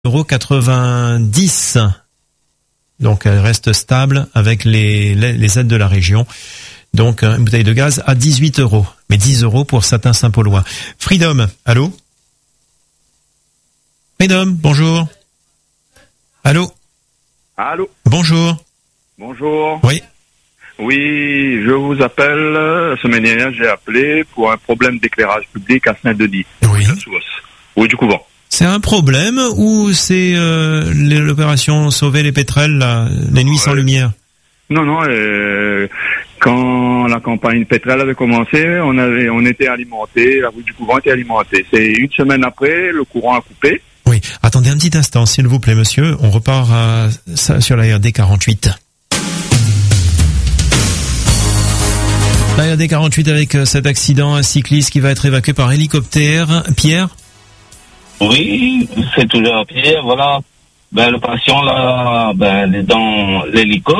90. Donc elle reste stable avec les aides de la région. Donc une bouteille de gaz à 18 €, mais 10 € pour certains Saint-Paulois. Freedom, allô? Freedom, bonjour. Allô? Allô? Bonjour. Bonjour. Oui. Oui, je vous appelle. La semaine dernière, j'ai appelé pour un problème d'éclairage public à Saint-Denis. Oui. Oui, du couvent. C'est un problème ou c'est l'opération Sauver les pétrels, là, les nuits sans lumière? Non, quand la campagne pétrole avait commencé, on était alimenté, la rue du couvent était alimentée. C'est une semaine après, le courant a coupé. Oui, attendez un petit instant, s'il vous plaît, monsieur. On repart sur la RD 48. La RD 48 avec cet accident, un cycliste qui va être évacué par hélicoptère. Pierre? Oui, c'est toujours Pierre, voilà. Le patient, là, il est dans l'hélico.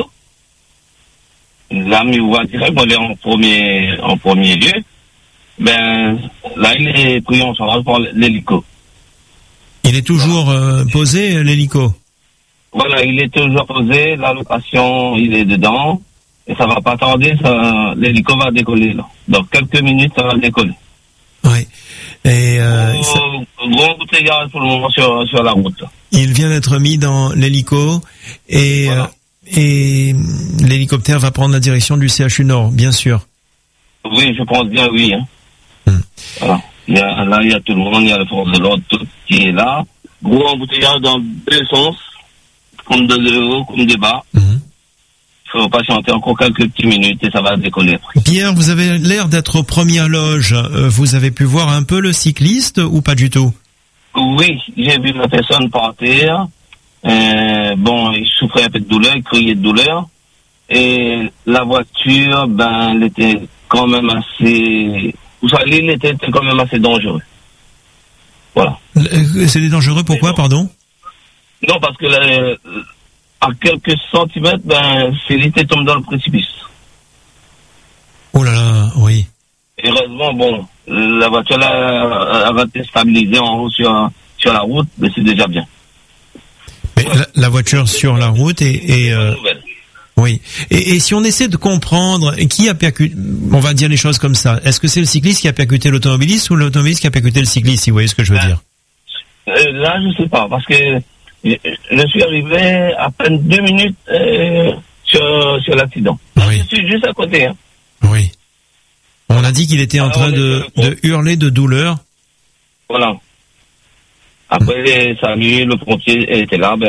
Là, il voit direct, on est en premier lieu. Là, il est pris en charge par l'hélico. Il est toujours posé, l'hélico? Voilà, il est toujours posé, là, le patient, il est dedans. Et ça va pas tarder, l'hélico va décoller, là. Dans quelques minutes, ça va décoller. Oui. Et gros embouteillage pour le moment sur la route, là. Il vient d'être mis dans l'hélico et Voilà. Et l'hélicoptère va prendre la direction du CHU Nord, bien sûr. Oui, je pense bien, oui. Voilà. Il y a tout le monde, il y a la force de l'ordre, tout qui est là. Gros embouteillage dans deux sens, comme de haut, comme de bas. Il faut patienter encore quelques petites minutes et ça va décoller après. Pierre, vous avez l'air d'être aux premières loges. Vous avez pu voir un peu le cycliste ou pas du tout? Oui, j'ai vu la personne par terre. Il souffrait un peu de douleur, il criait de douleur. Et la voiture, elle était quand même assez... Vous savez, il était quand même assez dangereux. Voilà. C'était dangereux, pourquoi, pardon? Non, parce que à quelques centimètres, il était tombé dans le précipice. Oh là là, oui. Et heureusement, la voiture là, elle va être stabilisée en haut sur la route, mais c'est déjà bien. Mais la voiture sur la route oui. Et si on essaie de comprendre qui a percuté, on va dire les choses comme ça. Est-ce que c'est le cycliste qui a percuté l'automobiliste ou l'automobiliste qui a percuté le cycliste, si vous voyez ce que je veux dire? Là, je sais pas, parce que je suis arrivé à peine 2 minutes sur l'accident. Oui. Je suis juste à côté. Oui. On a dit qu'il était en train de hurler de douleur. Voilà. Après, Samuel, le pompier était là,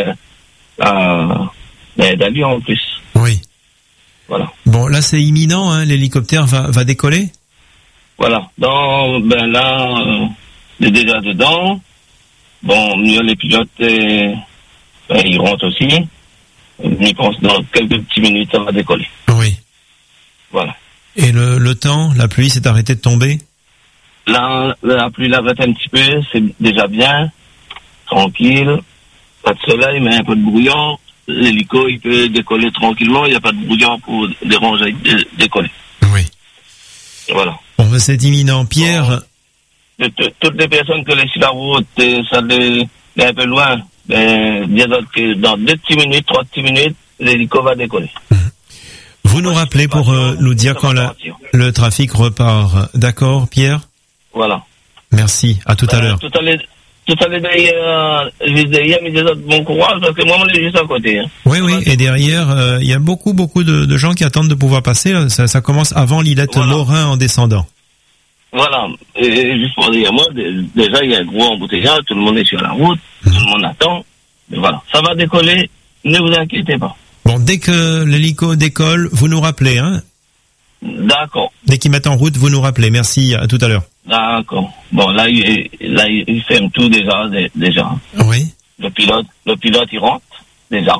d'aller en plus. Oui. Voilà. Bon, là, c'est imminent, hein, l'hélicoptère va décoller? Voilà. Donc, là, il est déjà dedans. Les pilotes, ils rentrent aussi. Je pense dans quelques petites minutes, ça va décoller. Oui. Voilà. Et le temps, la pluie s'est arrêtée de tomber? Là, la pluie l'arrête un petit peu, c'est déjà bien. Tranquille. Pas de soleil, mais un peu de brouillard. L'hélico, il peut décoller tranquillement. Il n'y a pas de brouillard pour déranger, décoller. Oui. Voilà. Bon, c'est imminent. Pierre? Toutes les personnes que laissent la route, ça est un peu loin, bien que dans 2 petites minutes, 3 petites minutes, l'hélico va décoller. Vous nous rappelez pour nous dire quand le trafic repart. D'accord, Pierre? Voilà. Merci. À tout à l'heure. Tout à l'heure, d'ailleurs, je disais, mais des autres, bon courage, parce que moi, je suis juste à côté. Oui. Et derrière, il y a beaucoup de gens qui attendent de pouvoir passer. Ça commence avant l'Illette Morin en descendant. Voilà. Et juste pour dire, moi, déjà, il y a un gros embouteillage, tout le monde est sur la route, tout le monde attend. Mais voilà. Ça va décoller, ne vous inquiétez pas. Bon, dès que l'hélico décolle, vous nous rappelez, hein? D'accord. Dès qu'il met en route, vous nous rappelez. Merci, à tout à l'heure. D'accord. Bon, là, il ferme tout déjà. Oui. Le pilote, il rentre, déjà.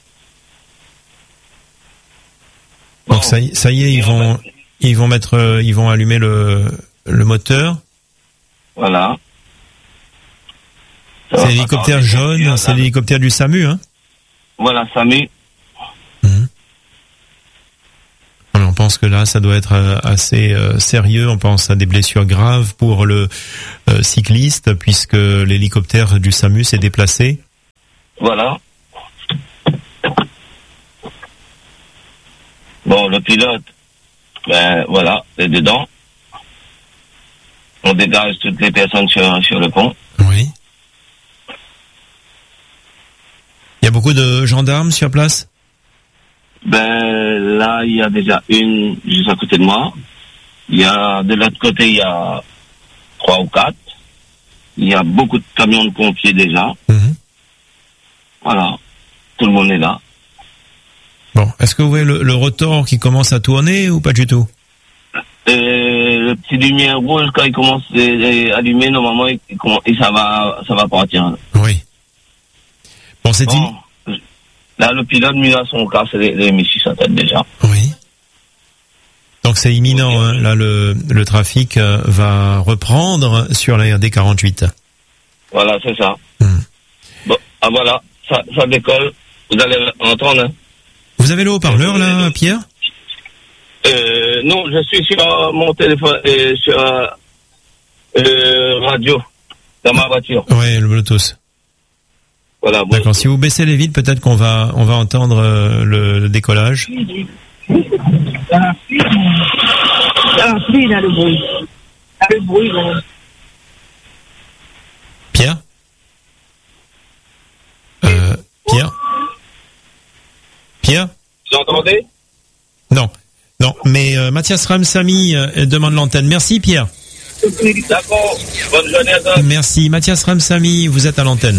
Donc, ça y est, ils vont allumer le moteur. Voilà. C'est l'hélicoptère jaune, c'est l'hélicoptère du SAMU, hein? Voilà, SAMU. On pense que là, ça doit être assez sérieux. On pense à des blessures graves pour le cycliste, puisque l'hélicoptère du SAMU s'est déplacé. Voilà. Bon, le pilote, ben voilà, est dedans. On dégage toutes les personnes sur le pont. Oui. Il y a beaucoup de gendarmes sur place? Ben là, il y a déjà une juste à côté de moi. Il y a de l'autre côté, il y a 3 ou 4. Il y a beaucoup de camions de pompiers déjà. Voilà, tout le monde est là. Bon, est-ce que vous voyez le rotor qui commence à tourner ou pas du tout? Le petit lumière rouge, quand il commence à allumer, normalement, ça va partir. Oui. Bon, c'est dit. Là, le pilote, lui, a son casque, les mis sur sa tête déjà. Oui. Donc c'est imminent, hein. Là, le trafic va reprendre sur la RD 48. Voilà, c'est ça. Bon, voilà, ça décolle. Vous allez entendre. Hein. Vous avez le haut-parleur, là, Pierre? Non, je suis sur mon téléphone, sur radio, dans ma voiture. Oui, le Bluetooth. Voilà. D'accord. Si vous baissez les vitres, peut-être qu'on va entendre le décollage. La pluie, là, le bruit. Là, le bruit, là. Pierre? Pierre? Vous entendez? Non, mais Mathias Ramsamy demande l'antenne. Merci Pierre. D'accord, bonne journée à tous. Merci. Mathias Ramsamy, vous êtes à l'antenne.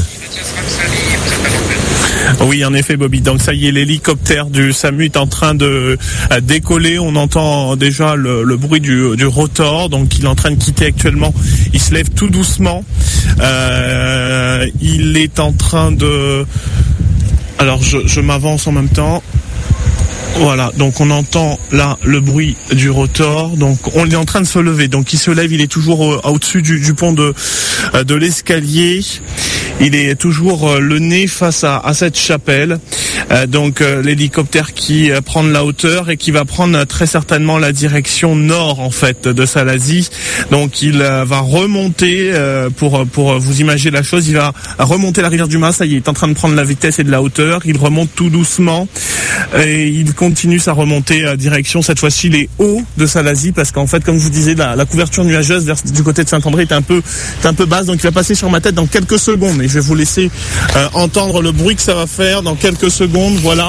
Oui, en effet, Bobby. Donc ça y est, l'hélicoptère du SAMU est en train de décoller. On entend déjà le bruit du rotor. Donc il est en train de quitter actuellement. Il se lève tout doucement. Il est en train de... Alors je m'avance en même temps. Voilà, donc on entend là le bruit du rotor. Donc on est en train de se lever. Donc il se lève, il est toujours au-dessus du pont de l'escalier. Il est toujours le nez face à cette chapelle. Donc l'hélicoptère qui prend de la hauteur et qui va prendre très certainement la direction nord en fait de Salazie. Donc il va remonter pour vous imaginer la chose. Il va remonter la rivière du Mas. Ça y est, il est en train de prendre la vitesse et de la hauteur. Il remonte tout doucement et il continue sa remontée direction cette fois-ci les hauts de Salazie parce qu'en fait comme je vous disais la couverture nuageuse du côté de Saint-André est un peu basse, donc il va passer sur ma tête dans quelques secondes et je vais vous laisser entendre le bruit que ça va faire dans quelques secondes. Voilà.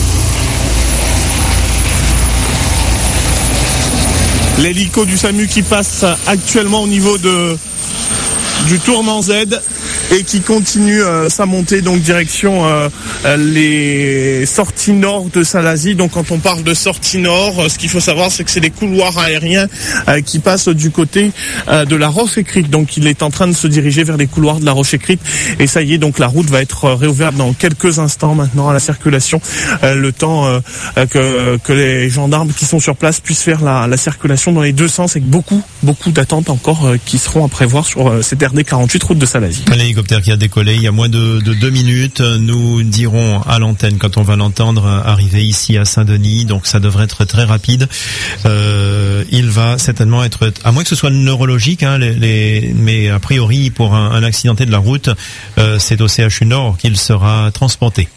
L'hélico du SAMU qui passe actuellement au niveau du tournant Z et qui continue sa montée donc direction les sorties nord de Salazie. Donc quand on parle de sorties nord, ce qu'il faut savoir c'est que c'est des couloirs aériens qui passent du côté de la Roche-Écrite. Donc il est en train de se diriger vers les couloirs de la Roche-Écrite et ça y est, donc la route va être réouverte dans quelques instants maintenant à la circulation, le temps que les gendarmes qui sont sur place puissent faire la circulation dans les deux sens, avec beaucoup d'attentes encore qui seront à prévoir sur cette RD 48 route de Salazie. L'hélicoptère qui a décollé il y a moins de 2 minutes. Nous dirons à l'antenne quand on va l'entendre arriver ici à Saint-Denis. Donc ça devrait être très rapide. Il va certainement être, à moins que ce soit neurologique, hein, mais a priori pour un accidenté de la route, c'est au CHU Nord qu'il sera transporté.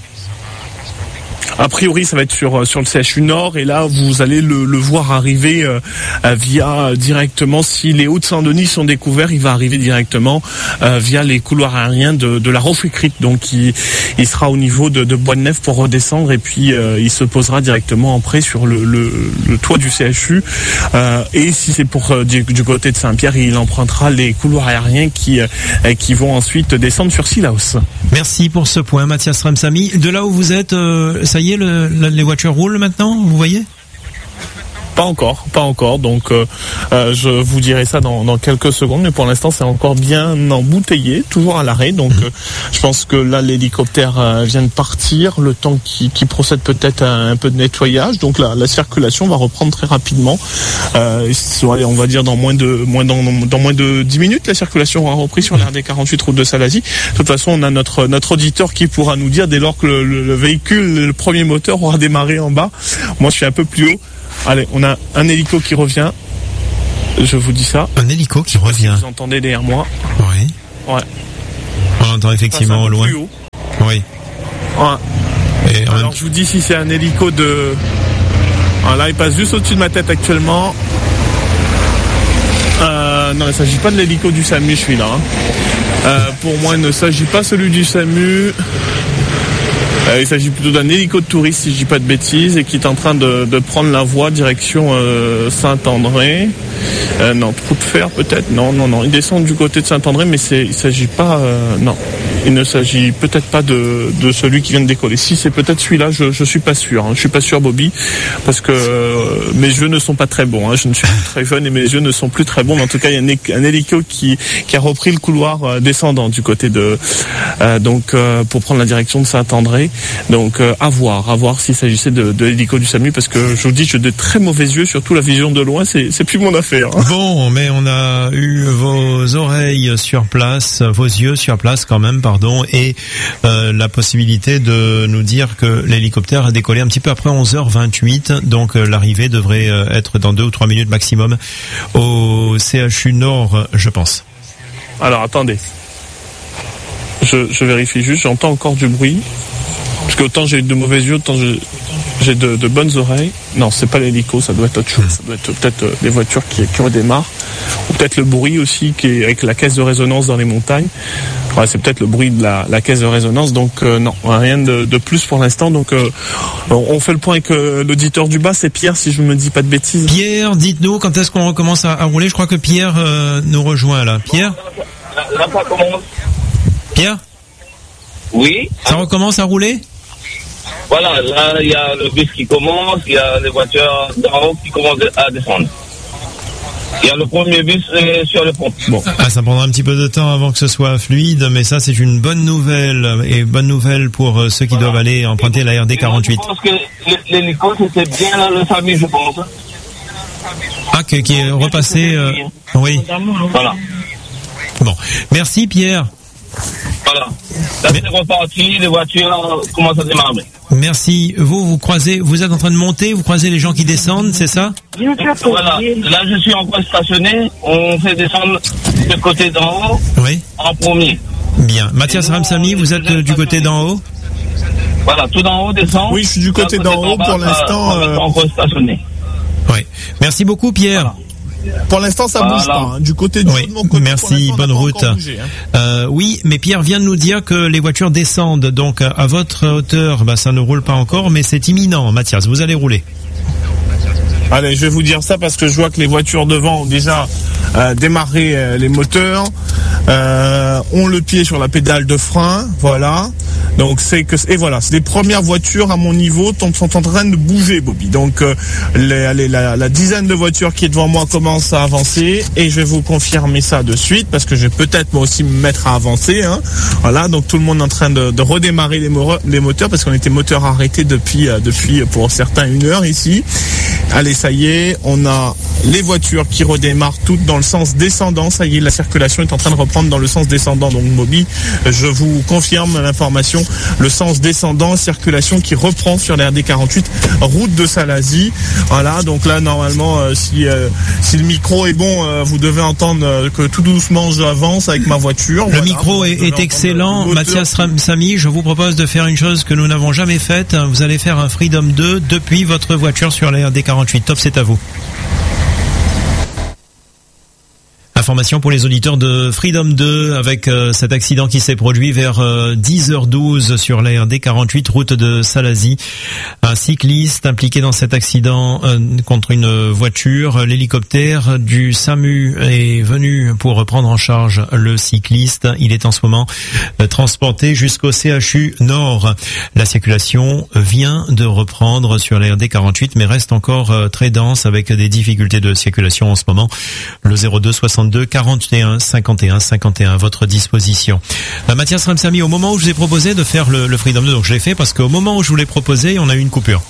A priori, ça va être sur le CHU Nord et là, vous allez le voir arriver via directement. Si les Hauts-de-Saint-Denis sont découverts, il va arriver directement via les couloirs aériens de la Roche-Écrite. Donc, il sera au niveau de Bois-de-Nef pour redescendre et puis il se posera directement après sur le toit du CHU. Et si c'est pour du côté de Saint-Pierre, il empruntera les couloirs aériens qui vont ensuite descendre sur Sillaos. Merci pour ce point, Mathias Ramsamy. De là où vous êtes, ça y est, les voitures roulent maintenant, vous voyez ? Pas encore. Donc, je vous dirai ça dans quelques secondes. Mais pour l'instant, c'est encore bien embouteillé, toujours à l'arrêt. Donc, je pense que là, l'hélicoptère vient de partir. Le temps qui procède peut-être à un peu de nettoyage. Donc, la circulation va reprendre très rapidement. On va dire dans moins de 10 minutes, la circulation aura repris sur la RD 48 route de Salazie. De toute façon, on a notre auditeur qui pourra nous dire dès lors que le véhicule, le premier moteur aura démarré en bas. Moi, je suis un peu plus haut. Allez, on a un hélico qui revient. Je vous dis ça. Un hélico qui revient. Si vous entendez derrière moi. Oui. Ouais. On entend effectivement au loin. Oui. Ouais. Et alors je vous dis si c'est un hélico de... Là il passe juste au-dessus de ma tête actuellement. Non, il ne s'agit pas de l'hélico du SAMU, celui-là. Pour moi, il ne s'agit pas celui du SAMU. Il s'agit plutôt d'un hélico de touriste, si je dis pas de bêtises, et qui est en train de prendre la voie direction Saint-André. Non, Trou de Fer peut-être. Non. Il descend du côté de Saint-André, mais il s'agit pas. Non, il ne s'agit peut-être pas de celui qui vient de décoller. Si c'est peut-être celui-là, je suis pas sûr. Je suis pas sûr, Bobby, parce que mes yeux ne sont pas très bons. Je ne suis plus très jeune et mes yeux ne sont plus très bons. Mais en tout cas, il y a un hélico qui a repris le couloir descendant du côté de pour prendre la direction de Saint-André. Donc à voir s'il s'agissait de l'hélico du SAMU, parce que je vous dis, j'ai de très mauvais yeux, surtout la vision de loin, c'est plus mon affaire. Bon, mais on a eu vos oreilles sur place, vos yeux sur place quand même, pardon, et la possibilité de nous dire que l'hélicoptère a décollé un petit peu après 11h28, donc l'arrivée devrait être dans 2 ou 3 minutes maximum au CHU Nord, je pense. Alors attendez, je vérifie juste, j'entends encore du bruit. Parce que autant j'ai eu de mauvais yeux, autant j'ai de bonnes oreilles. Non, c'est pas l'hélico, ça doit être autre chose. Ça doit être peut-être les voitures qui redémarrent. Ou peut-être le bruit aussi qui est avec la caisse de résonance dans les montagnes. Ouais, c'est peut-être le bruit de la caisse de résonance. Donc non, rien de plus pour l'instant. Donc on fait le point avec l'auditeur du bas, c'est Pierre, si je me dis pas de bêtises. Pierre, dites-nous quand est-ce qu'on recommence à rouler. Je crois que Pierre nous rejoint là. Pierre ? Là, ça commence. Pierre ? Oui. Ça recommence à rouler ? Voilà, là, il y a le bus qui commence, il y a les voitures d'en haut qui commencent à descendre. Il y a le premier bus sur le pont. Bon, ça prendra un petit peu de temps avant que ce soit fluide, mais ça, c'est une bonne nouvelle. Et bonne nouvelle pour ceux qui doivent aller emprunter la RD 48. Je pense que l'hélico, c'était bien le SAMU, je pense. Ah, qui est repassé... oui. Voilà. Bon, merci Pierre. Voilà. Là, c'est reparti, les voitures commencent à démarrer. Merci. Vous êtes en train de monter, vous croisez les gens qui descendent, c'est ça ? Voilà. Là, je suis encore stationné. On fait descendre le côté d'en haut. Oui. En premier. Bien. Mathias Ramsamy, vous êtes du côté d'en haut ? Voilà, tout d'en haut descend. Oui, je suis du côté d'en haut pour l'instant. Encore stationné. Oui. Merci beaucoup, Pierre. Voilà. Pour l'instant, ça bouge pas. Du côté de mon côté, merci, bonne route. Oui, mais Pierre vient de nous dire que les voitures descendent. Donc, à votre hauteur, ça ne roule pas encore, mais c'est imminent. Mathias, vous allez rouler. Allez, je vais vous dire ça parce que je vois que les voitures devant ont déjà démarré les moteurs, ont le pied sur la pédale de frein, voilà. Donc c'est les premières voitures à mon niveau sont en train de bouger, Bobby. Donc la dizaine de voitures qui est devant moi commence à avancer et je vais vous confirmer ça de suite parce que je vais peut-être moi aussi me mettre à avancer. Voilà, donc tout le monde est en train de redémarrer les moteurs parce qu'on était moteur arrêté depuis pour certains 1 heure ici. Allez, ça y est, on a les voitures qui redémarrent toutes dans le sens descendant. Ça y est, la circulation est en train de reprendre dans le sens descendant. Donc, Bobby, je vous confirme l'information. Le sens descendant, circulation qui reprend sur la RD 48, route de Salazie. Voilà, donc là, normalement, si le micro est bon, vous devez entendre que tout doucement j'avance avec ma voiture. Le micro est excellent. Mathias Ramsamy, je vous propose de faire une chose que nous n'avons jamais faite. Vous allez faire un Freedom 2 depuis votre voiture sur la RD 48. Top, c'est à vous. Information pour les auditeurs de Freedom 2 avec cet accident qui s'est produit vers 10h12 sur la RD 48 route de Salazie. Un cycliste impliqué dans cet accident contre une voiture. L'hélicoptère du SAMU est venu pour prendre en charge le cycliste. Il est en ce moment transporté jusqu'au CHU Nord. La circulation vient de reprendre sur la RD 48 mais reste encore très dense avec des difficultés de circulation en ce moment. Le 02 62 41 51 51 à votre disposition. Mathias Ramsamy, au moment où je vous ai proposé de faire le Freedom 2, donc je l'ai fait parce qu'au moment où je vous l'ai proposé, on a eu une coupure.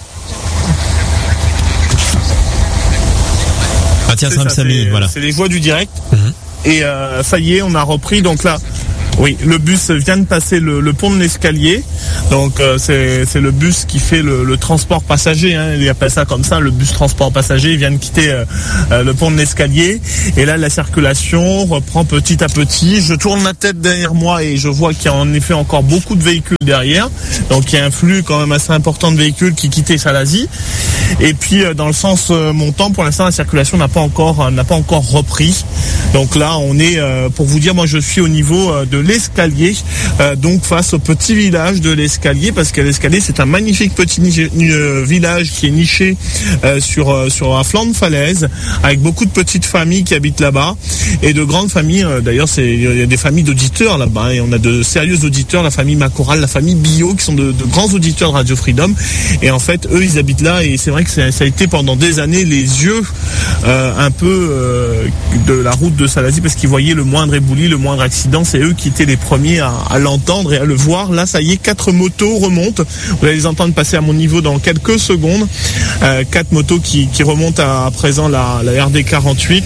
Mathias Ramsamy, voilà. C'est les voies du direct. Et ça y est, on a repris. Donc là, oui, le bus vient de passer le pont de l'escalier. Donc c'est le bus qui fait le transport passager, hein, il appelle ça comme ça, le bus transport passager. Il vient de quitter le pont de l'Escalier, et là la circulation reprend petit à petit. Je tourne la tête derrière moi et je vois qu'il y a en effet encore beaucoup de véhicules derrière, donc il y a un flux quand même assez important de véhicules qui quittaient Salazie. Et puis dans le sens montant, pour l'instant la circulation n'a pas encore repris. Donc là on est, pour vous dire, moi je suis au niveau de l'Escalier, donc face au petit village de l'Escalier, parce que l'Escalier c'est un magnifique petit village qui est niché sur un flanc de falaise, avec beaucoup de petites familles qui habitent là-bas, et de grandes familles. D'ailleurs il y a des familles d'auditeurs là-bas, et on a de sérieux auditeurs, la famille Macoral, la famille Bio, qui sont de grands auditeurs de Radio Freedom. Et en fait eux ils habitent là, et c'est vrai que ça a été pendant des années les yeux un peu de la route de Salazie, parce qu'ils voyaient le moindre éboulis, le moindre accident, c'est eux qui étaient les premiers à l'entendre et à le voir. Là ça y est, 4 motos remontent, vous allez les entendre passer à mon niveau dans quelques secondes. 4 motos qui remontent à présent la RD 48.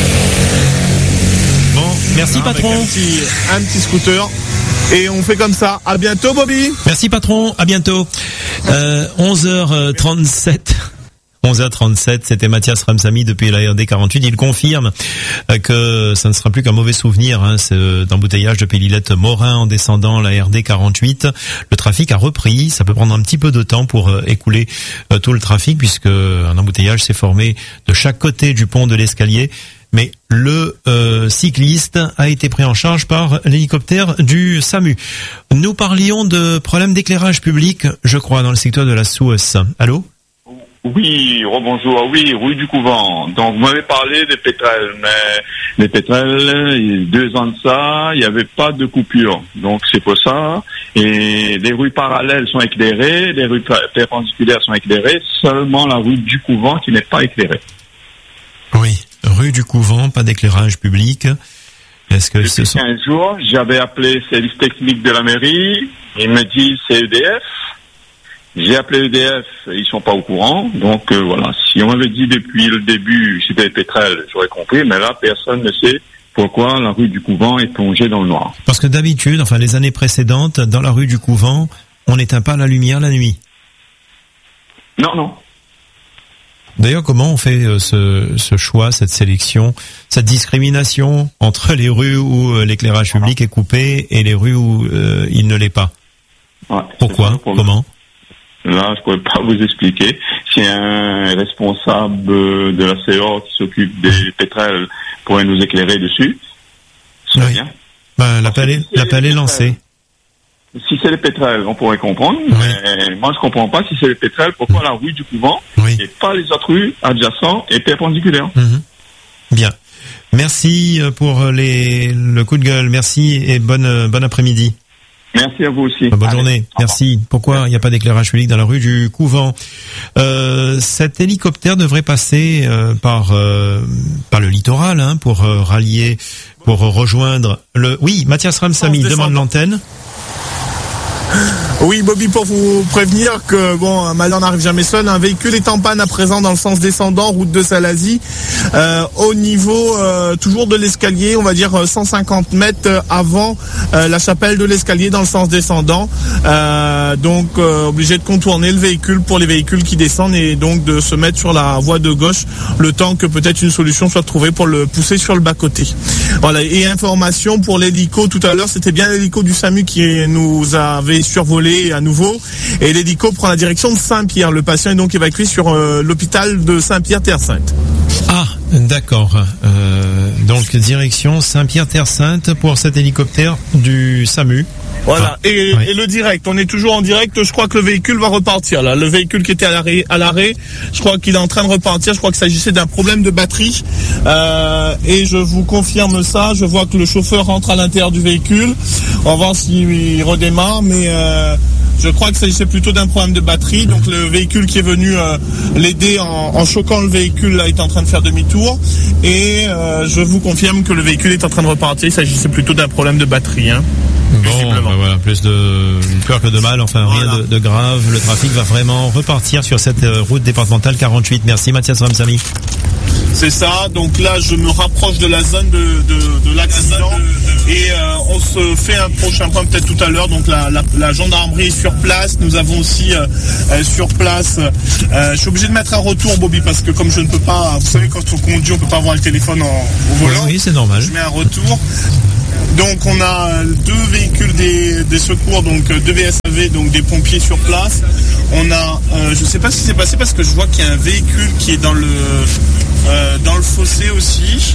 Bon, merci patron. Un petit scooter. Et on fait comme ça. À bientôt, Bobby. Merci patron, à bientôt. 11h37. 11h37, c'était Mathias Ramsamy depuis la RD 48. Il confirme que ça ne sera plus qu'un mauvais souvenir, hein, cet embouteillage depuis Lillette-Morin en descendant la RD 48. Le trafic a repris. Ça peut prendre un petit peu de temps pour écouler tout le trafic, puisque un embouteillage s'est formé de chaque côté du pont de l'Escalier. Mais le cycliste a été pris en charge par l'hélicoptère du SAMU. Nous parlions de problèmes d'éclairage public, je crois, dans le secteur de la Sousse. Allô ? Oui, rebonjour. Oui, rue du Couvent. Donc, vous m'avez parlé des pétrels, mais les pétrels, il y a 2 ans de ça, il n'y avait pas de coupure. Donc, c'est pour ça. Et les rues parallèles sont éclairées, les rues perpendiculaires sont éclairées, seulement la rue du Couvent qui n'est pas éclairée. Oui, rue du Couvent, pas d'éclairage public. Est-ce que depuis 15 jours, j'avais appelé le service technique de la mairie, ils me disent c'est EDF. J'ai appelé EDF, ils sont pas au courant, donc voilà. Si on m'avait dit depuis le début c'était les pétrels, j'aurais compris, mais là personne ne sait pourquoi la rue du Couvent est plongée dans le noir. Parce que d'habitude, enfin les années précédentes, dans la rue du Couvent, on n'éteint pas la lumière la nuit. Non. D'ailleurs, comment on fait ce choix, cette sélection, cette discrimination entre les rues où l'éclairage public est coupé et les rues où il ne l'est pas? Ouais, pourquoi? Comment? Là, je pourrais pas vous expliquer. C'est un responsable de la CEA qui s'occupe des pétrels pourrait nous éclairer dessus. Oui. Bien. Ben, l'appel est lancé. Si c'est les pétrels, on pourrait comprendre. Oui. Mais moi, je comprends pas si c'est les pétrels, pourquoi la rue du Couvent et pas les autres rues adjacentes et perpendiculaires. Bien. Merci pour le coup de gueule. Merci et bon après-midi. Merci à vous aussi. Bonne journée. Merci. Pourquoi il n'y a pas d'éclairage public dans la rue du Couvent? Cet hélicoptère devrait passer par le littoral, hein, pour rallier, pour rejoindre le. Oui, Mathias Ramsamy demande l'antenne. Oui, Bobby, pour vous prévenir que bon, malheur n'arrive jamais seul. Un véhicule est en panne à présent dans le sens descendant, route de Salazie, au niveau toujours de l'escalier, on va dire 150 mètres avant la chapelle de l'escalier dans le sens descendant. Donc obligé de contourner le véhicule pour les véhicules qui descendent et donc de se mettre sur la voie de gauche le temps que peut-être une solution soit trouvée pour le pousser sur le bas-côté. Voilà. Et information pour l'hélico tout à l'heure, c'était bien l'hélico du SAMU qui nous avait survolé à nouveau, et l'hélico prend la direction de Saint-Pierre. Le patient est donc évacué sur l'hôpital de Saint-Pierre-Terre-Sainte. Ah, d'accord. Donc direction Saint-Pierre-Terre-Sainte pour cet hélicoptère du SAMU. Voilà. Et le direct, on est toujours en direct. Je crois que le véhicule va repartir là. Le véhicule qui était à l'arrêt, je crois qu'il est en train de repartir. Je crois qu'il s'agissait d'un problème de batterie. Et je vous confirme ça. Je vois que le chauffeur rentre à l'intérieur du véhicule. On va voir s'il redémarre, mais je crois que s'agissait plutôt d'un problème de batterie. Donc le véhicule qui est venu l'aider en choquant le véhicule là est en train de faire demi-tour. Et je vous confirme que le véhicule est en train de repartir. Il s'agissait plutôt d'un problème de batterie, hein. Bon, voilà, plus de peur que de mal, enfin voilà. Rien de grave. Le trafic va vraiment repartir sur cette route départementale 48. Merci Mathias Ramsamy. C'est ça, donc là je me rapproche de la zone de l'accident et on se fait un prochain point peut-être tout à l'heure. Donc la gendarmerie est sur place, nous avons aussi sur place, je suis obligé de mettre un retour Bobby parce que comme je ne peux pas, vous savez quand on conduit on peut pas avoir le téléphone au volant. Oui, c'est normal. Je mets un retour. Donc on a 2 véhicules des secours, donc 2 VSAV, donc des pompiers sur place. On a, je sais pas ce qui s'est passé parce que je vois qu'il y a un véhicule qui est dans le fossé aussi.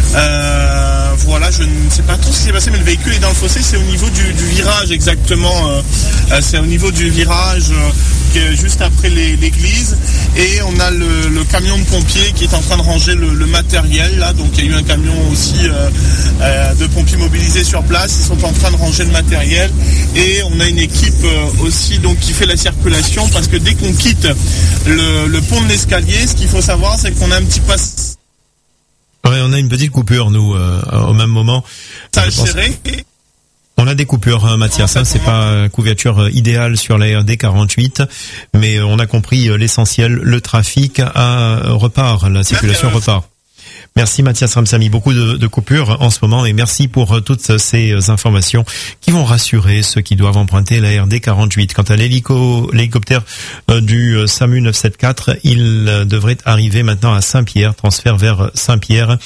Voilà, je ne sais pas trop ce qui s'est passé, mais le véhicule est dans le fossé. C'est au niveau du virage exactement. C'est au niveau du virage qui est juste après l'église. Et on a le camion de pompiers qui est en train de ranger le matériel là. Donc il y a eu un camion aussi de pompiers mobilisés sur place. Ils sont en train de ranger le matériel. Et on a une équipe aussi donc qui fait la circulation parce que dès qu'on quitte le pont de l'escalier, ce qu'il faut savoir, c'est qu'on a un petit passe. Ouais, on a une petite coupure, nous, au même moment. Ça a géré. On a des coupures, Mathias, c'est pas couverture idéale sur la RD 48, mais on a compris l'essentiel, le trafic repart, la circulation repart. Merci Mathias Ramsamy, beaucoup de coupures en ce moment et merci pour toutes ces informations qui vont rassurer ceux qui doivent emprunter la RD 48. Quant à l'hélicoptère du SAMU 974, il devrait arriver maintenant à Saint-Pierre, transfert vers Saint-Pierre.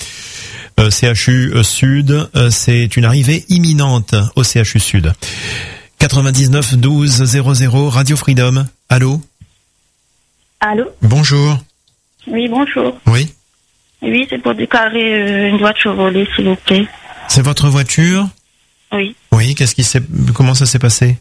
CHU Sud, c'est une arrivée imminente au CHU Sud. 99 12 00 Radio Freedom. Allô? Allô? Bonjour. Oui, bonjour. Oui. Oui, c'est pour déclarer une voiture volée, s'il vous plaît. C'est votre voiture? Oui. Oui, comment ça s'est passé?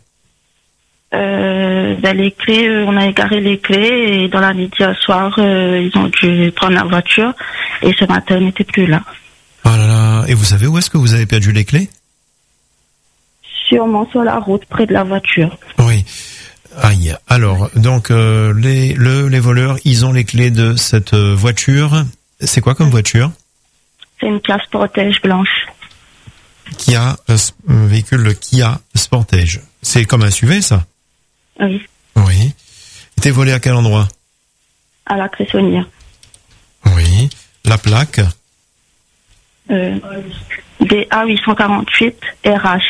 Les clés, on a égaré les clés et dans la nuit hier soir, ils ont dû prendre la voiture et ce matin, elle n'était plus là. Oh là là, et vous savez où est-ce que vous avez perdu les clés? Sûrement sur la route, près de la voiture. Oui. Aïe. Alors, donc, les voleurs, ils ont les clés de cette voiture. C'est quoi comme voiture? C'est une Kia Sportage blanche. Kia, un véhicule Kia Sportage. C'est comme un SUV, ça? Oui. Oui. Était volé à quel endroit? À la Cressonnière. Oui. La plaque? DA 848 RH.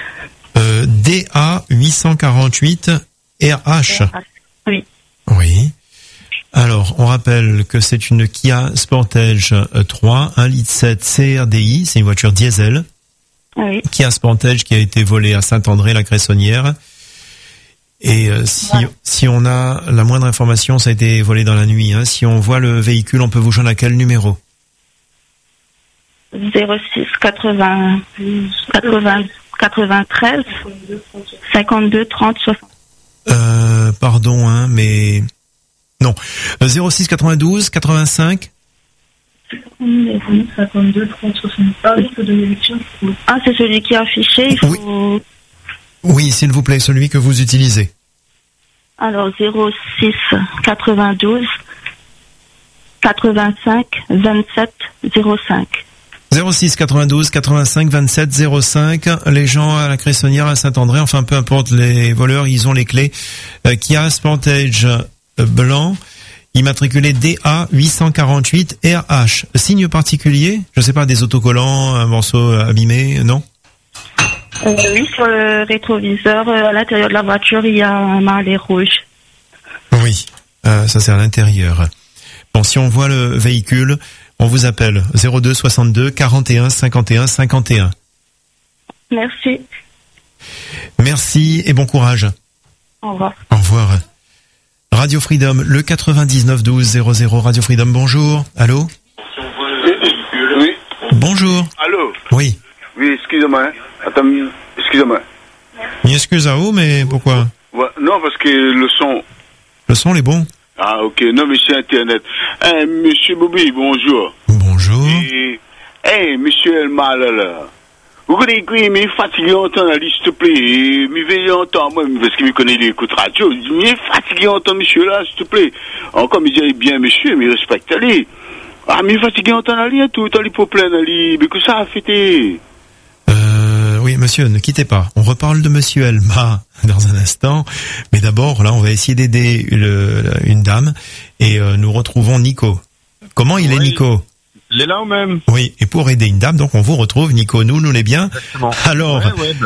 DA 848 RH. Oui. Oui. Alors, on rappelle que c'est une Kia Sportage 3, 1,7 litre CRDI, c'est une voiture diesel. Oui. Kia Sportage qui a été volée à Saint-André-la-Cressonnière. Et si on a la moindre information, ça a été volé dans la nuit. Hein. Si on voit le véhicule, on peut vous joindre à quel numéro? 06 93 52 30 60. Pardon, hein, mais non. 06 92 85. 52 30 60. Ah, c'est celui qui est affiché. Il faut... Oui, s'il vous plaît, celui que vous utilisez. Alors 06 92 85 27 05. 06 92 85 27 05. Les gens à la Cressonnière, à Saint-André, enfin peu importe les voleurs, ils ont les clés. Kia Sportage blanc, immatriculé DA 848 RH. Signe particulier? Je sais pas, des autocollants, un morceau abîmé, non? Oui, sur le rétroviseur, à l'intérieur de la voiture, il y a un malet rouge. Oui, ça c'est à l'intérieur. Bon, si on voit le véhicule, on vous appelle 02 62 41 51 51. Merci. Merci et bon courage. Au revoir. Au revoir. Radio Freedom, le 99 12 00. Radio Freedom, bonjour. Allô? Oui. Bonjour. Allô? Oui. Oui, excusez-moi. Attends, excusez-moi. Excuse à vous, mais pourquoi? Ouais, non, parce que le son... Le son est bon. Ah, ok. Non, mais c'est Internet. Monsieur Bobby, bonjour. Bonjour. Monsieur Elma, là. Vous connaissez quoi, mais fatigué entendre la liste, s'il te plaît. Mais veillez entendre, moi, parce que je connais les écoutes radio. Mais fatigué entendre, monsieur, là, s'il te plaît. Encore, me dirait bien, monsieur, mais respectez-les. Ah, mais fatigué entendre la ligne, tout, les problèmes, mais que ça a fêté. Oui, monsieur, ne quittez pas. On reparle de monsieur Elma dans un instant. Mais d'abord, là, on va essayer d'aider une dame. Et nous retrouvons Nico. Comment il est, Nico? Il est là ou même? Oui, et pour aider une dame, donc on vous retrouve, Nico, nous l'est bien. Exactement. Alors,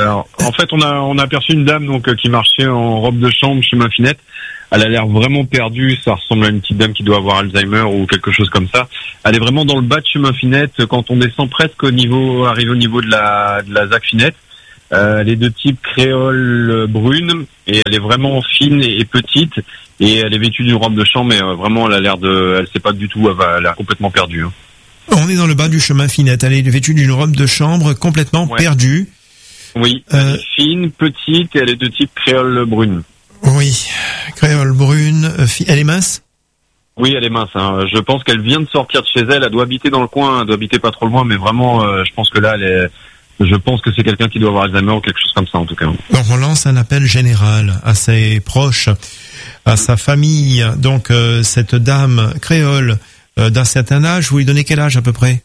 en fait, on a aperçu une dame donc qui marchait en robe de chambre chemin Finette. Elle a l'air vraiment perdue, ça ressemble à une petite dame qui doit avoir Alzheimer ou quelque chose comme ça. Elle est vraiment dans le bas de chemin Finette, quand on descend presque arrivé au niveau de la ZAC Finette. Elle est de type créole brune et elle est vraiment fine et petite et elle est vêtue d'une robe de chambre mais vraiment elle sait pas du tout, elle a l'air complètement perdue. Hein. On est dans le bas du chemin Finette, elle est vêtue d'une robe de chambre complètement perdue. Oui, elle est fine, petite et elle est de type créole brune. Oui, créole brune, elle est mince? Oui, elle est mince. Hein. Je pense qu'elle vient de sortir de chez elle. Elle doit habiter dans le coin, elle doit habiter pas trop loin, mais vraiment, je pense que là, je pense que c'est quelqu'un qui doit avoir Alzheimer ou quelque chose comme ça, en tout cas. Donc, on lance un appel général à ses proches, à sa famille. Donc, cette dame créole d'un certain âge, vous lui donnez quel âge à peu près?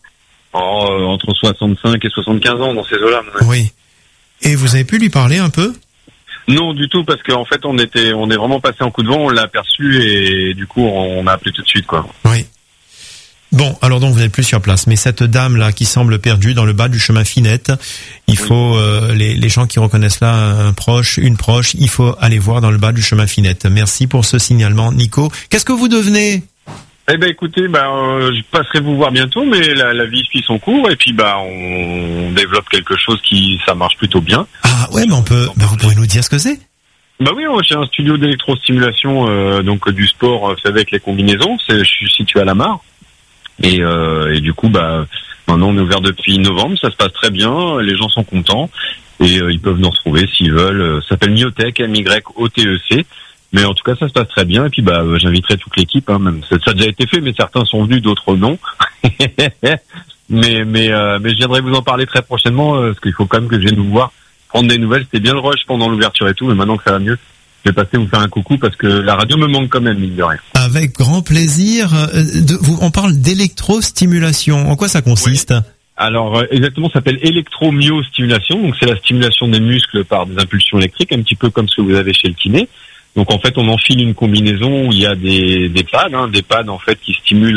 Entre 65 et 75 ans, dans ces eaux-là. Oui. Et vous avez pu lui parler un peu? Non, du tout, parce qu'en fait, on est vraiment passé en coup de vent, on l'a aperçu et du coup, on a appelé tout de suite, quoi. Oui. Bon, alors donc vous n'êtes plus sur place, mais cette dame-là qui semble perdue dans le bas du chemin Finette, il faut les gens qui reconnaissent là une proche, il faut aller voir dans le bas du chemin Finette. Merci pour ce signalement, Nico. Qu'est-ce que vous devenez? Eh ben écoutez, je passerai vous voir bientôt, mais la vie suit son cours et puis on développe quelque chose ça marche plutôt bien. Ah ouais, mais vous pourrez nous dire ce que c'est? Bah oui, j'ai un studio d'électrostimulation donc du sport fait avec les combinaisons. Je suis situé à la Mare et du coup maintenant on est ouvert depuis novembre, ça se passe très bien, les gens sont contents et ils peuvent nous retrouver s'ils veulent. Ça s'appelle Myotech, MYOTEC. Mais en tout cas, ça se passe très bien. Et puis, j'inviterai toute l'équipe. Hein, même ça a déjà été fait, mais certains sont venus, d'autres non. mais je viendrai vous en parler très prochainement, parce qu'il faut quand même que je vienne vous voir, prendre des nouvelles. C'était bien le rush pendant l'ouverture et tout, mais maintenant que ça va mieux, je vais passer vous faire un coucou parce que la radio me manque quand même, mine de rien. Avec grand plaisir. On parle d'électrostimulation. En quoi ça consiste? Oui. Alors exactement, ça s'appelle électromyostimulation. Donc c'est la stimulation des muscles par des impulsions électriques, un petit peu comme ce que vous avez chez le kiné. Donc en fait, on enfile une combinaison où il y a des pads en fait qui stimulent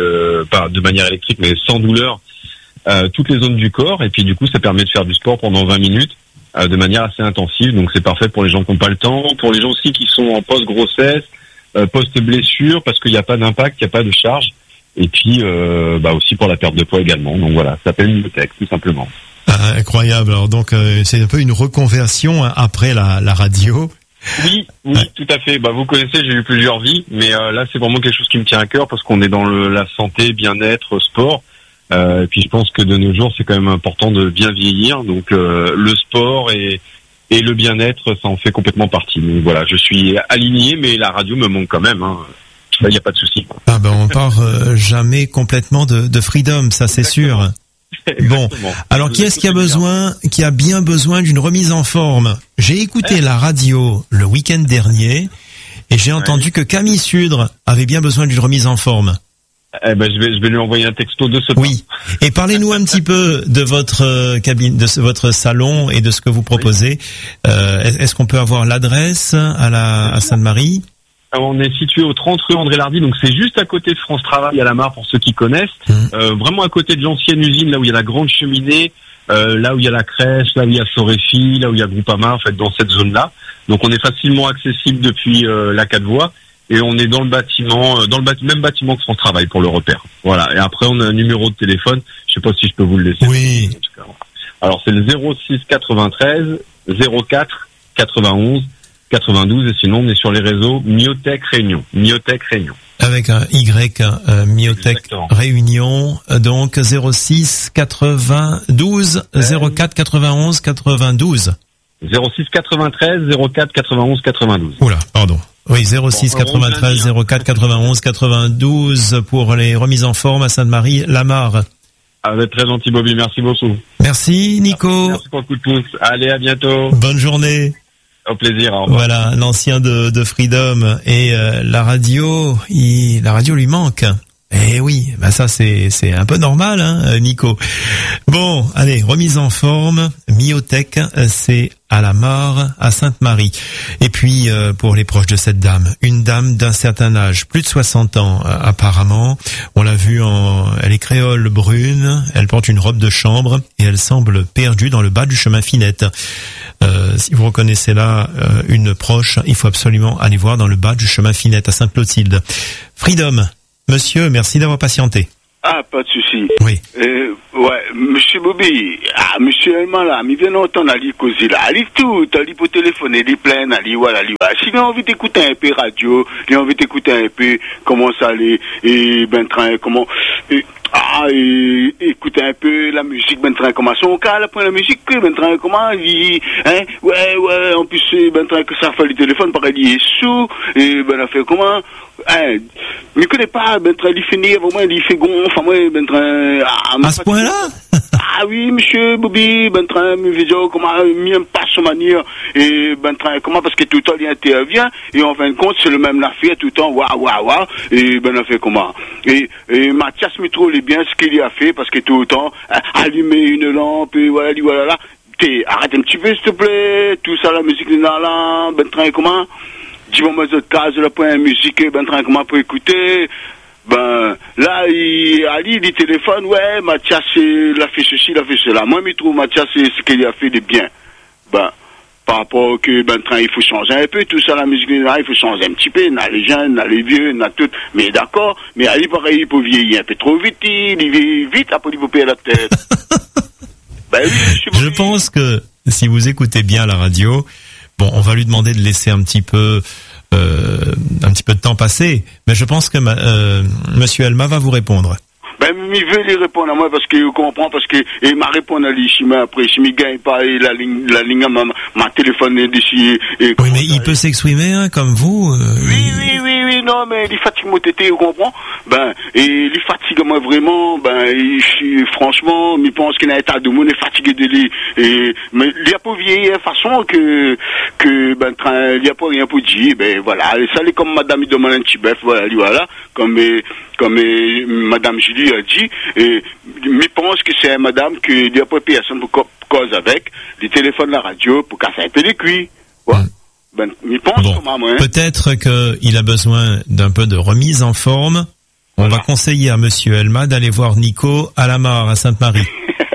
de manière électrique mais sans douleur toutes les zones du corps et puis du coup ça permet de faire du sport pendant 20 minutes de manière assez intensive. Donc c'est parfait pour les gens qui n'ont pas le temps, pour les gens aussi qui sont en post-grossesse, post-blessure parce qu'il n'y a pas d'impact, il n'y a pas de charge et puis aussi pour la perte de poids également. Donc voilà, ça s'appelle Myotech tout simplement. Ah, incroyable. Alors donc c'est un peu une reconversion après la radio. Oui, tout à fait. Vous connaissez, j'ai eu plusieurs vies, mais là c'est vraiment quelque chose qui me tient à cœur parce qu'on est dans la santé, bien-être, sport. Et puis je pense que de nos jours c'est quand même important de bien vieillir. Donc le sport et le bien-être, ça en fait complètement partie. Donc voilà, je suis aligné, mais la radio me manque quand même. Hein. Là, il n'y a pas de souci. On part jamais complètement de freedom, ça c'est sûr. Bon, alors qui est-ce qui a bien besoin d'une remise en forme? J'ai écouté la radio le week-end dernier et j'ai entendu que Camille Sudre avait bien besoin d'une remise en forme. Je vais lui envoyer un texto de ce pas. Oui. Et parlez-nous un petit peu de votre cabine, votre salon et de ce que vous proposez. Est-ce qu'on peut avoir l'adresse à Sainte-Marie? On est situé au 30 rue André Lardy, donc c'est juste à côté de France Travail à la Mare pour ceux qui connaissent. Vraiment à côté de l'ancienne usine, là où il y a la grande cheminée, là où il y a la crèche, là où il y a Soréfi, là où il y a Groupama, en fait, dans cette zone-là. Donc on est facilement accessible depuis la 4 voies et on est dans le bâtiment, même bâtiment que France Travail pour le repère. Voilà. Et après on a un numéro de téléphone. Je sais pas si je peux vous le laisser. Oui. Alors c'est le 06 93 04 91 92 et sinon on est sur les réseaux Myotech Réunion. Avec un Y, Myotech Réunion, donc 06 92 04 91 92. 06 93 04 91 92. Oula, pardon. Oui, 06 93 04 91 92 pour les remises en forme à Sainte-Marie-la-Mare. Très gentil Bobby, merci beaucoup. Merci Nico. Merci pour le coup de pouce. Allez, à bientôt. Bonne journée. Au plaisir, au revoir. Voilà, l'ancien de Freedom et la radio lui manque. Eh oui, bah ça c'est un peu normal, hein, Nico. Bon, allez, remise en forme, Myotech, c'est à la Mare, à Sainte-Marie. Et puis pour les proches de cette dame, une dame d'un certain âge, plus de 60 ans apparemment. On l'a vue elle est créole brune, elle porte une robe de chambre et elle semble perdue dans le bas du chemin Finette. Si vous reconnaissez là une proche, il faut absolument aller voir dans le bas du chemin Finette à Sainte-Clotilde. Freedom. Monsieur, merci d'avoir patienté. Ah, pas de souci. Oui. Ouais, monsieur Bobby, monsieur Elman là, il vient d'entendre Ali causer là, Ali tout, Ali pour téléphoner, Ali plein, Ali voilà. Si il a envie d'écouter un peu radio, il a envie d'écouter un peu comment ça allait, et ben train, comment, écouter un peu la musique, ben train, comment son cas, là, pour la musique, ben train, comment, ouais, en plus, ben train, que ça fait le téléphone, pareil, il est sous, et ben, a fait comment, je connais pas, ben train, il finit, vraiment, il fait gonfle, enfin, moi, ben train, à ce point-là? Ah oui, monsieur Bobby, ben train, vidéo, comment, même pas son manière, et ben train, comment, parce que tout le temps, il intervient, et en fin de compte, c'est le même affaire, tout le temps, waouh, et ben, a fait comment. Et Mathias me trouve bien ce qu'il a fait, parce que tout le temps, allumer une lampe, et voilà, arrête un petit peu, s'il te plaît, tout ça, la musique, là, ben train, comment, dis-moi, moi, de case, le point musique, ben train, comment, pour écouter. Ben, là, Ali, il téléphone, ouais, Mathias, il a fait ceci, il a fait cela. Moi, je trouve Mathias, c'est ce qu'il a fait de bien. Ben, par rapport que, ben, il faut changer un peu, tout ça, la musique, là, il faut changer un petit peu, il y a les jeunes, il y a les vieux, il y a tout. Mais d'accord, mais Ali, pareil, il peut vieillir un peu trop vite, il vieillit vite, après, il peut payer la tête. Ben oui, je pense que, si vous écoutez bien la radio, bon, on va lui demander de laisser un petit peu de temps passer, mais je pense que Monsieur Elma va vous répondre. Ben, il veut lui répondre à moi parce que je comprends, parce que il m'a répondu à lui, après, si je gagne pas la ligne m'a téléphoné d'ici. Oui, mais il peut s'exprimer, hein, comme vous. Oui, non, mais il fatigue mon tété, je comprends. Ben, et il fatigue moi vraiment, ben, franchement, je pense qu'il y a un état de monde, il est fatigué de lui. Mais il n'y a pas vieilli de façon que, ben, il n'y a pas rien pour dire, ben, voilà. Ça, c'est comme madame, il demande un petit bœuf, voilà, comme madame Julie a dit, et je pense que c'est madame qu'il n'y a pas personne pour cause avec, les téléphones, la radio, pour casser un peu les cuits. Ouais. Ben, je pense comment, moi, hein. Peut-être qu'il a besoin d'un peu de remise en forme. On va conseiller à Monsieur Elma d'aller voir Nico à la Mare, à Sainte-Marie.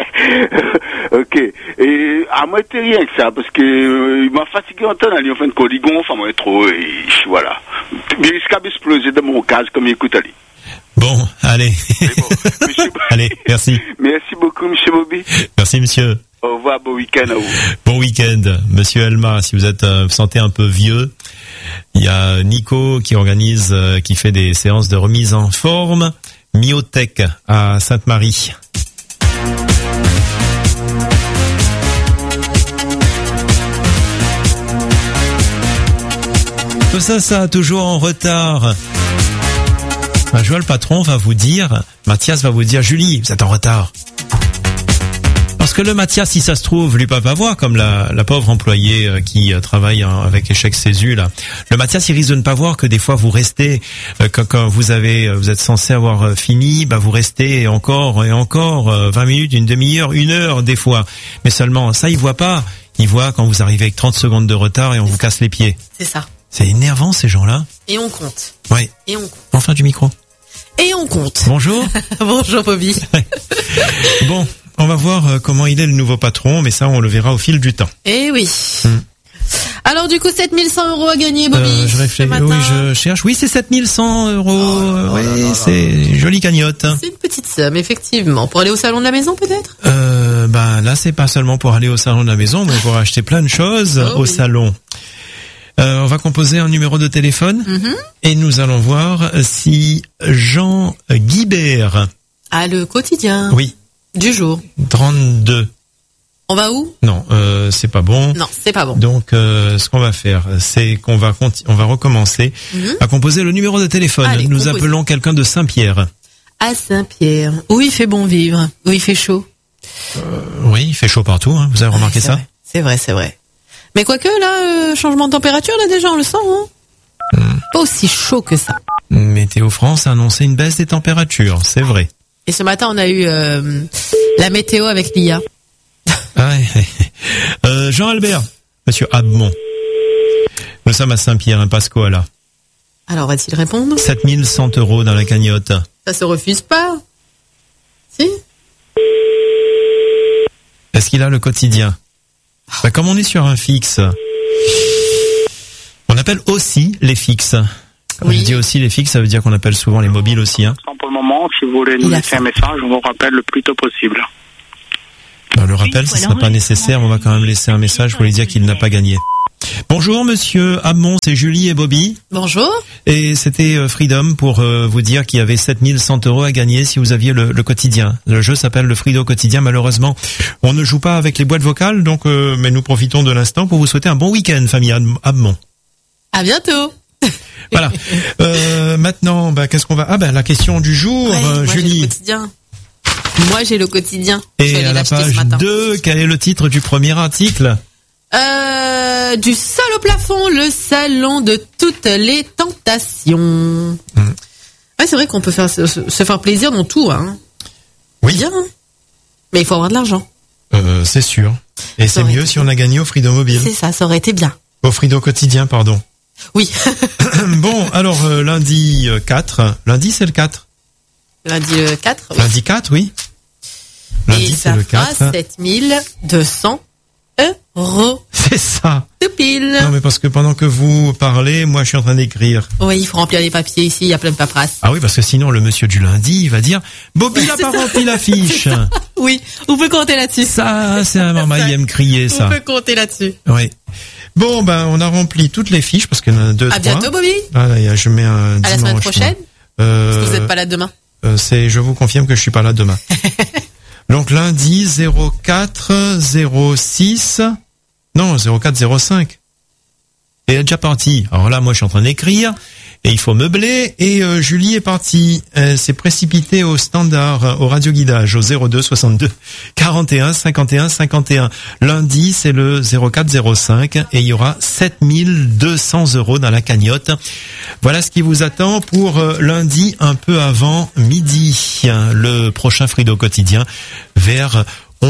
Ok. Et à moi, c'est rien que ça, parce que il m'a fatigué en temps, il a fait une coligon, enfin, moi, trop, et voilà. Il risque d'exploser dans mon cas, comme il écoute Ali. Bon, allez. Bon, allez, merci. Merci beaucoup, monsieur Bobby. Merci, monsieur. Au revoir, bon week-end à vous. Bon week-end, monsieur Elma. Si vous êtes, vous sentez un peu vieux, il y a Nico qui organise, qui fait des séances de remise en forme. Myotech à Sainte-Marie. Tout ça toujours en retard. Ben, Joël Patron va vous dire, Mathias va vous dire, Julie, vous êtes en retard. Parce que le Mathias, si ça se trouve, lui peut pas voir, comme la pauvre employée qui travaille avec échec Césu, là. Le Mathias, il risque de ne pas voir que des fois vous restez, quand vous êtes censé avoir fini, bah vous restez encore et encore 20 minutes, une demi-heure, 1 heure des fois. Mais seulement, ça, il voit pas. Il voit quand vous arrivez avec 30 secondes de retard et on vous casse les pieds. C'est ça. C'est énervant, ces gens-là. Et on compte. Oui. Et on compte. Enfin du micro. Et on compte. Bonjour. Bonjour, Bobby. Bon, on va voir comment il est le nouveau patron, mais ça, on le verra au fil du temps. Eh oui. Alors, du coup, 7100 € à gagner, Bobby. Je réfléchis. Oui, je cherche. Oui, c'est 7100 €. Oui, c'est une jolie cagnotte. C'est une petite somme, effectivement. Pour aller au salon de la maison, peut-être? Ben, là, c'est pas seulement pour aller au salon de la maison, mais pour acheter plein de choses au salon. On va composer un numéro de téléphone et nous allons voir si Jean Guibert. Ah, le quotidien. Oui. Du jour. 32. On va où? Non, c'est pas bon. Non, c'est pas bon. Donc, ce qu'on va faire, c'est qu'on va recommencer à composer le numéro de téléphone. Allez, nous appelons quelqu'un de Saint-Pierre. À Saint-Pierre. Où il fait bon vivre? Où il fait chaud? Oui, il fait chaud partout, hein. Vous avez remarqué ça? C'est vrai. Mais quoique, là, changement de température, là, déjà, on le sent, hein? Pas aussi chaud que ça. Météo France a annoncé une baisse des températures, c'est vrai. Et ce matin, on a eu la météo avec l'IA. Jean-Albert, Monsieur Abmont. Nous sommes à Saint-Pierre, Pasco, là. Alors, va-t-il répondre? 7100 € dans la cagnotte. Ça se refuse pas. Si? Est-ce qu'il a le quotidien? Comme on est sur un fixe, on appelle aussi les fixes. Oui. Je dis aussi les fixes, ça veut dire qu'on appelle souvent les mobiles aussi. Hein. Pour le moment, si vous voulez nous laisser un message, on vous rappelle le plus tôt possible. Le rappel, ce ne sera pas nécessaire, on va quand même laisser un message pour lui dire qu'il n'a pas gagné. Bonjour Monsieur Abmont, c'est Julie et Bobby. Bonjour. Et c'était Freedom pour vous dire qu'il y avait 7100 € à gagner si vous aviez le quotidien. Le jeu s'appelle le Frido Quotidien. Malheureusement, on ne joue pas avec les boîtes vocales, donc mais nous profitons de l'instant pour vous souhaiter un bon week-end, famille Abmont. À bientôt. Voilà. Maintenant, qu'est-ce qu'on va... la question du jour, moi, Julie. J'ai le quotidien. Moi, j'ai le quotidien. Et à la page 2, quel est le titre du premier article? Du sol au plafond, le salon de toutes les tentations. Ouais, c'est vrai qu'on peut se faire plaisir dans tout, hein. Oui. Bien, hein. Mais il faut avoir de l'argent. C'est sûr. Et c'est mieux si on a gagné au Frido Mobile. C'est ça aurait été bien. Au Frido Quotidien, pardon. Oui. Bon, alors lundi 4. Lundi, c'est le 4. Lundi 4, oui. Lundi 4, oui. Lundi, c'est le 4. 7200 €. C'est ça. Tout pile. Non, mais parce que pendant que vous parlez, moi, je suis en train d'écrire. Oui, il faut remplir les papiers ici, il y a plein de paperasses. Ah oui, parce que sinon, le monsieur du lundi, il va dire, Bobby n'a pas rempli la fiche. Oui, on peut compter là-dessus. Ça, c'est un maman, il aime crier, ça. On peut compter là-dessus. Oui. Bon, on a rempli toutes les fiches, parce qu'il y en a 2, 3. À bientôt, Bobby. Voilà, je mets un dimanche. À la semaine prochaine. Parce que vous n'êtes pas là demain. Je vous confirme que je suis pas là demain. Donc lundi 0406, non 0405. Et elle est déjà partie. Alors là, moi, je suis en train d'écrire et il faut meubler. Et Julie est partie. Elle s'est précipitée au standard, au radioguidage, au 02 62 41 51 51. Lundi, c'est le 0405 et il y aura 7200 € dans la cagnotte. Voilà ce qui vous attend pour lundi, un peu avant midi. Le prochain Frido Quotidien vers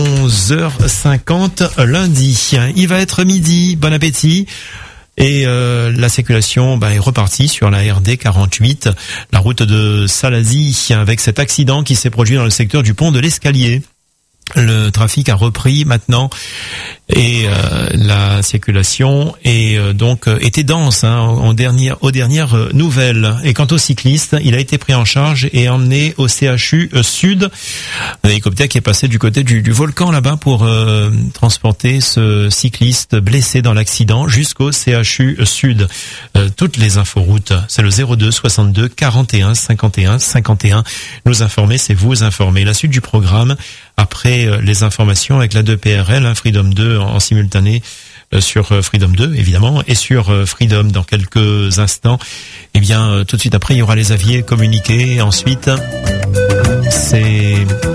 11h50 lundi. Il va être midi. Bon appétit. Et la circulation est repartie sur la RD 48, la route de Salazie, avec cet accident qui s'est produit dans le secteur du pont de l'Escalier. Le trafic a repris maintenant et la circulation est était dense aux dernières nouvelles. Et quant au cycliste, il a été pris en charge et emmené au CHU Sud. Un hélicoptère qui est passé du côté du volcan là-bas pour transporter ce cycliste blessé dans l'accident jusqu'au CHU Sud. Toutes les inforoutes, c'est le 02 62 41 51 51. Nous informer, c'est vous informer. La suite du programme après les informations avec la 2PRL, Freedom 2 en simultané sur Freedom 2 évidemment et sur Freedom dans quelques instants. Eh bien tout de suite après il y aura les avis communiqués. Ensuite c'est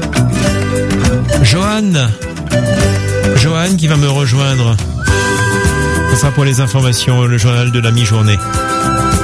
Johan qui va me rejoindre. Ce sera pour les informations, le journal de la mi-journée.